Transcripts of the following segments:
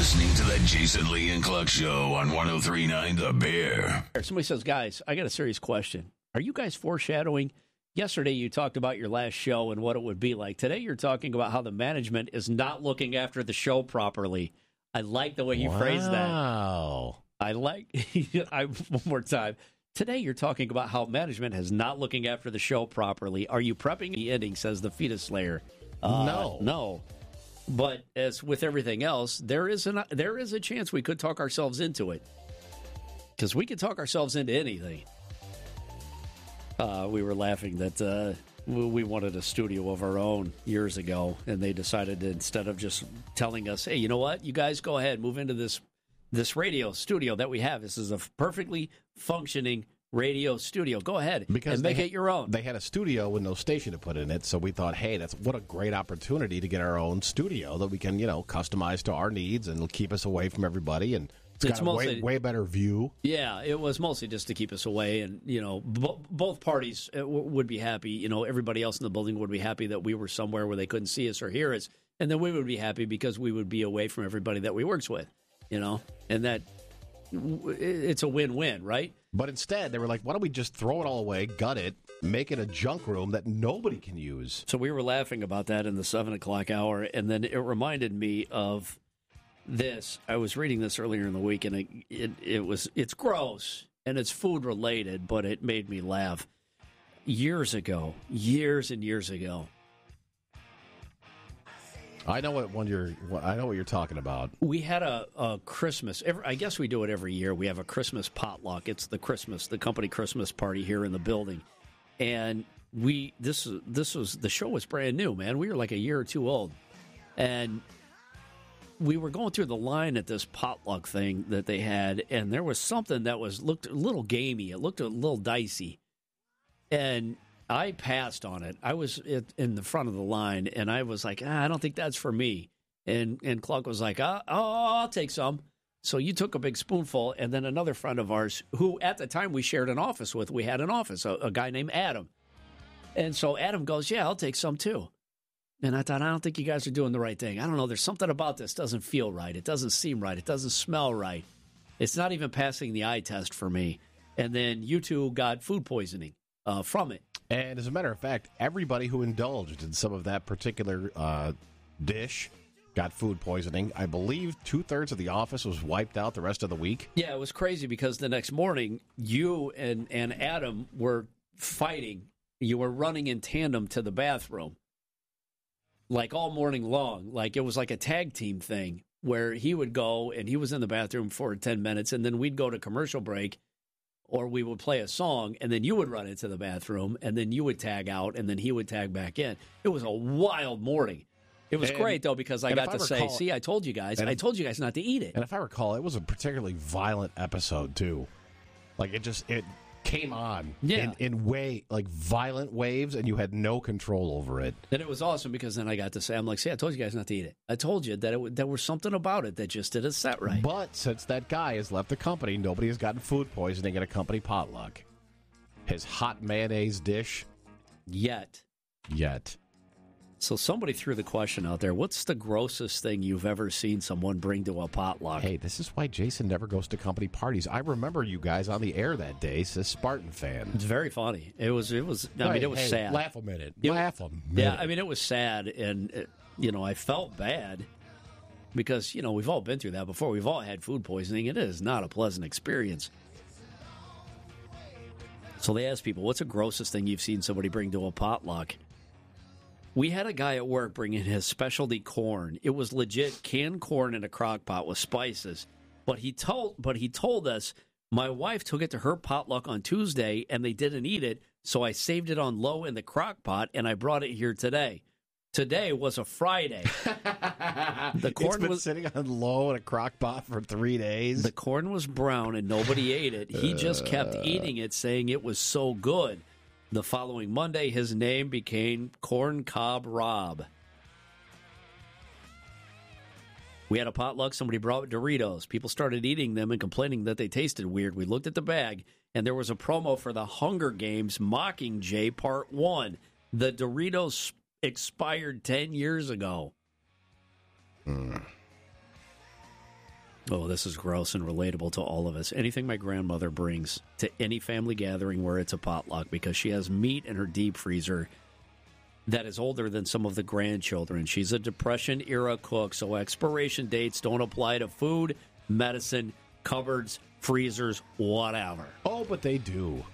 listening to the Jason Lee and Cluck Show on 103.9 The Bear. Somebody says, guys, I got a serious question. Are you guys foreshadowing? Yesterday you talked about your last show and what it would be like. Today you're talking about how the management is not looking after the show properly. I like the way you phrased that. Wow. One more time. Today you're talking about how management is not looking after the show properly. Are you prepping the ending, says the Fetus Slayer. No. But as with everything else, there is a chance we could talk ourselves into it. Because we could talk ourselves into anything. We were laughing that we wanted a studio of our own years ago, and they decided to, instead of just telling us, hey, you know what, you guys go ahead, move into this radio studio that we have. This is a perfectly functioning radio studio. Go ahead and make it your own. They had a studio with no station to put in it, so we thought, hey, what a great opportunity to get our own studio that we can, customize to our needs and keep us away from everybody, and it's got a way better view. Yeah, it was mostly just to keep us away, and both parties would be happy. Everybody else in the building would be happy that we were somewhere where they couldn't see us or hear us, and then we would be happy because we would be away from everybody that we works with. And that it's a win-win, right? But instead, they were like, why don't we just throw it all away, gut it, make it a junk room that nobody can use? So we were laughing about that in the 7 o'clock hour, and then it reminded me of this. I was reading this earlier in the week, and it's gross, and it's food-related, but it made me laugh. Years and years ago, I know what you're talking about. we had a Christmas. I guess we do it every year. We have a Christmas potluck. It's the company Christmas party here in the building, and the show was brand new, man. We were like a year or two old, and we were going through the line at this potluck thing that they had, and there was something that looked a little gamey. It looked a little dicey, and I passed on it. I was in the front of the line, and I was like, I don't think that's for me. And Clark was like, I'll take some. So you took a big spoonful, and then another friend of ours, who at the time we shared an office with, we had an office, a guy named Adam. And so Adam goes, yeah, I'll take some too. And I thought, I don't think you guys are doing the right thing. I don't know. There's something about this doesn't feel right. It doesn't seem right. It doesn't smell right. It's not even passing the eye test for me. And then you two got food poisoning from it. And as a matter of fact, everybody who indulged in some of that particular dish got food poisoning. I believe 2/3 of the office was wiped out the rest of the week. Yeah, it was crazy because the next morning, you and Adam were fighting. You were running in tandem to the bathroom, like all morning long. Like it was like a tag team thing where he would go and he was in the bathroom for 10 minutes, and then we'd go to commercial break, or we would play a song, and then you would run into the bathroom, and then you would tag out, and then he would tag back in. It was a wild morning. It was great, though, because I got to say, see, I told you guys not to eat it. And if I recall, it was a particularly violent episode, too. Like, it came on in violent waves, and you had no control over it. And it was awesome because then I got to say, I'm like, see, I told you guys not to eat it. I told you that there was something about it that just didn't set right. But since that guy has left the company, nobody has gotten food poisoning at a company potluck. His hot mayonnaise dish? Yet. So somebody threw the question out there, what's the grossest thing you've ever seen someone bring to a potluck? Hey, this is why Jason never goes to company parties. I remember you guys on the air that day, says Spartan fan. It's very funny. It was sad. Laugh a minute. Yeah, I mean, it was sad, and, I felt bad because, we've all been through that before. We've all had food poisoning. It is not a pleasant experience. So they asked people, what's the grossest thing you've seen somebody bring to a potluck? We had a guy at work bring in his specialty corn. It was legit canned corn in a crock pot with spices. But he told us, my wife took it to her potluck on Tuesday and they didn't eat it, so I saved it on low in the crock pot and I brought it here today. Today was a Friday. The corn was sitting on low in a crock pot for 3 days. The corn was brown and nobody ate it. He just kept eating it, saying it was so good. The following Monday, his name became Corn Cob Rob. We had a potluck. Somebody brought Doritos. People started eating them and complaining that they tasted weird. We looked at the bag, and there was a promo for the Hunger Games Mockingjay Part 1. The Doritos expired 10 years ago. Oh, this is gross and relatable to all of us. Anything my grandmother brings to any family gathering where it's a potluck, because she has meat in her deep freezer that is older than some of the grandchildren. She's a Depression-era cook, so expiration dates don't apply to food, medicine, cupboards, freezers, whatever. Oh, but they do.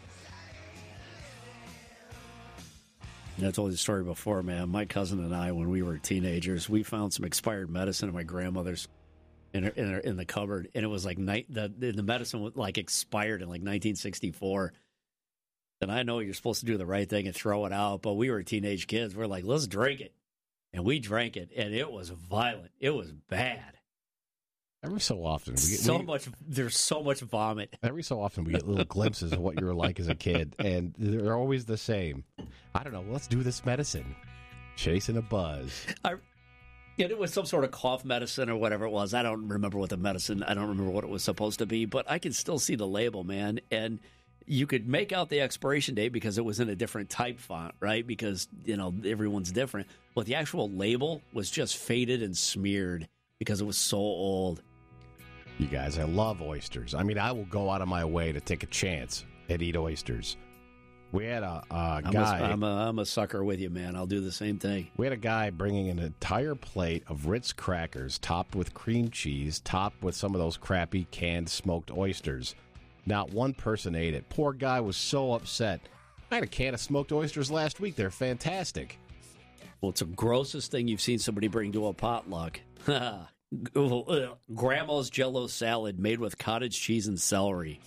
I told you the story before, man. My cousin and I, when we were teenagers, we found some expired medicine in my grandmother's in the cupboard, and it was like the medicine was like expired in like 1964. And I know you're supposed to do the right thing and throw it out, but we were teenage kids. We're like, let's drink it. And we drank it, and it was violent. It was bad. Every so often. There's so much vomit. Every so often we get little glimpses of what you were like as a kid, and they're always the same. I don't know, let's do this medicine. Chasing a buzz. It was some sort of cough medicine or whatever it was. I don't remember what it was supposed to be, but I can still see the label, man, and you could make out the expiration date because it was in a different type font, right? Because, everyone's different. But the actual label was just faded and smeared because it was so old. You guys, I love oysters. I mean, I will go out of my way to take a chance and eat oysters. We had a guy... I'm a sucker with you, man. I'll do the same thing. We had a guy bringing an entire plate of Ritz crackers topped with cream cheese, topped with some of those crappy canned smoked oysters. Not one person ate it. Poor guy was so upset. I had a can of smoked oysters last week. They're fantastic. Well, it's the grossest thing you've seen somebody bring to a potluck. Grandma's Jell-O salad made with cottage cheese and celery.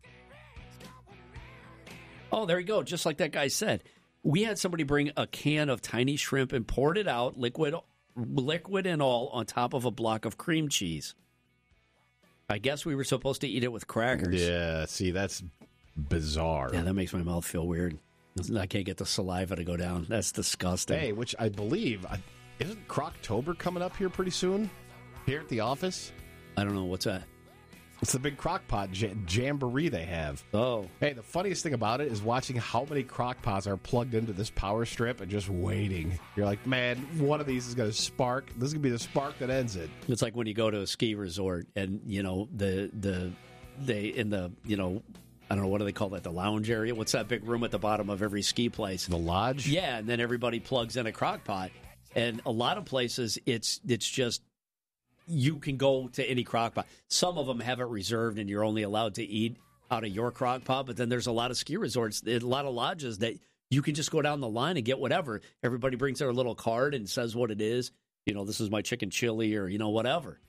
Oh, there you go. Just like that guy said. We had somebody bring a can of tiny shrimp and poured it out, liquid and all, on top of a block of cream cheese. I guess we were supposed to eat it with crackers. Yeah, see, that's bizarre. Yeah, that makes my mouth feel weird. I can't get the saliva to go down. That's disgusting. Hey, which I believe, isn't Croctober coming up here pretty soon? Here at the office? I don't know. What's that? It's the big crockpot jamboree they have. Oh. Hey, the funniest thing about it is watching how many crockpots are plugged into this power strip and just waiting. You're like, man, one of these is going to spark. This is going to be the spark that ends it. It's like when you go to a ski resort and, I don't know, what do they call that? The lounge area? What's that big room at the bottom of every ski place? The lodge? Yeah, and then everybody plugs in a crockpot. And a lot of places, it's just, you can go to any crockpot. Some of them have it reserved and you're only allowed to eat out of your crockpot, but then there's a lot of ski resorts, a lot of lodges that you can just go down the line and get whatever. Everybody brings their little card and says what it is. This is my chicken chili or, whatever.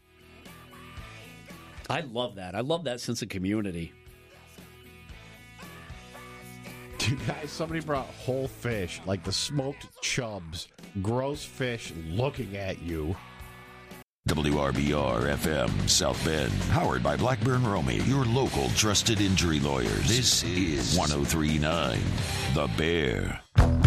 I love that. I love that sense of community. Dude, guys, somebody brought whole fish, like the smoked chubs, gross fish looking at you. WRBR-FM South Bend, powered by Blackburn Romey, your local trusted injury lawyers. This is 103.9 The Bear.